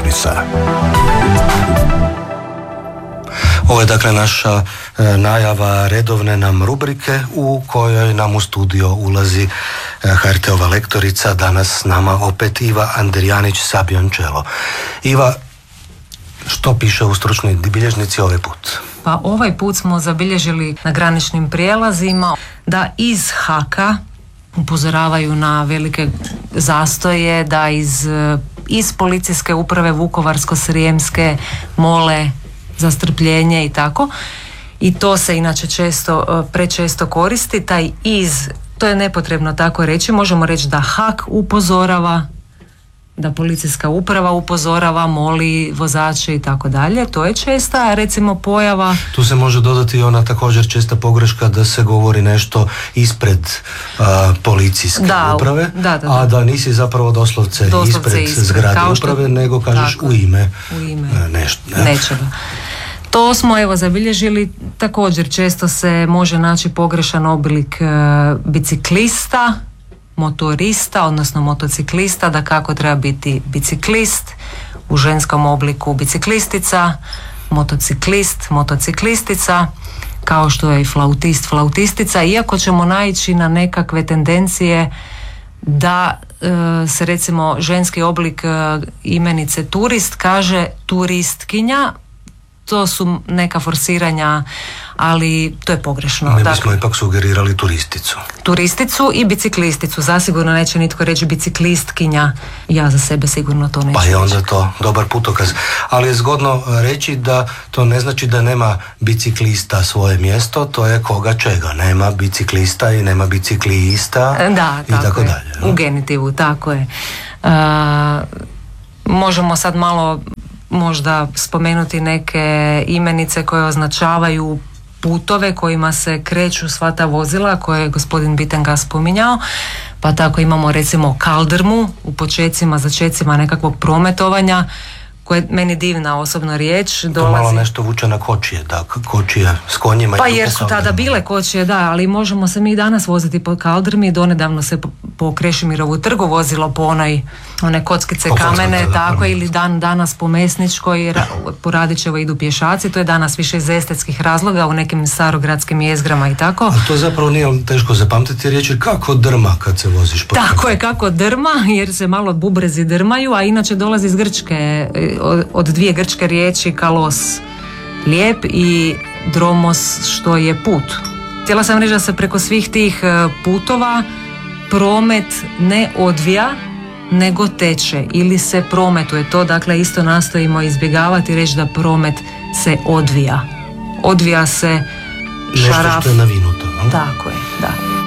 servisa. Ovo je dakle naša najava redovne nam rubrike u kojoj nam u studio ulazi HRT-ova lektorica, danas s nama opet Iva Andrijanić-Sabiončelo. Iva, što piše u stručnoj bilježnici ovaj put? Pa ovaj put smo zabilježili na graničnim prijelazima da iz HAK-a upozoravaju na velike zastoje, da iz policijske uprave Vukovarsko-srijemske mole za strpljenje i tako. I to se inače prečesto koristi, to je nepotrebno tako reći, možemo reći da HAK upozorava, da policijska uprava upozorava, moli vozače i tako dalje. To je česta, recimo, pojava. Tu se može dodati ona također česta pogreška da se govori nešto ispred policijske uprave, a da nisi zapravo doslovce ispred zgrade uprave, nego kažeš u ime nečega. To smo zabilježili. Također često se može naći pogrešan oblik biciklista, motorista, odnosno motociklista, da kako treba biti biciklist, u ženskom obliku biciklistica, motociklist, motociklistica, kao što je i flautist, flautistica, iako ćemo naići na nekakve tendencije da se recimo ženski oblik imenice turist kaže turistkinja. To su neka forsiranja, ali to je pogrešno. Mi bismo ipak sugerirali turisticu. Turisticu i biciklisticu. Zasigurno neće nitko reći biciklistkinja. Ja za sebe sigurno to neću reći. Pa je onda to dobar putokaz. Ali je zgodno reći da to ne znači da nema biciklista svoje mjesto, to je koga čega. Nema biciklista i nema biciklista i tako dalje. U genitivu, tako je. Možemo sad malo možda spomenuti neke imenice koje označavaju putove kojima se kreću sva ta vozila koje je gospodin Bitenga spominjao. Pa tako imamo recimo kaldrmu u začecima nekakvog prometovanja, koja je meni divna osobno riječ. To malo nešto vuče na kočije, da, kočije s konjima. Pa jer su tada bile kočije, da, ali možemo se mi danas voziti po kaldrmi. Donedavno se po Krešimirovu trgu vozilo po one kockice kamene, tako, ili danas po Mesničkoj, po Radićevoj idu pješaci. To je danas više iz estetskih razloga u nekim starogradskim jezgrama i tako. A to zapravo nije teško zapamtiti riječi kako drma kad se voziš po tako kamenu. Je, kako drma, jer se malo bubrezi drmaju, a inače dolazi iz Grčke, od dvije grčke riječi kalos, lijep, i dromos, što je put. Htjela sam reći da se preko svih tih putova promet ne odvija, nego teče ili se prometuje. To dakle isto nastojimo izbjegavati, reći da promet se odvija. Odvija se nešto što je navinuto, no? Tako je.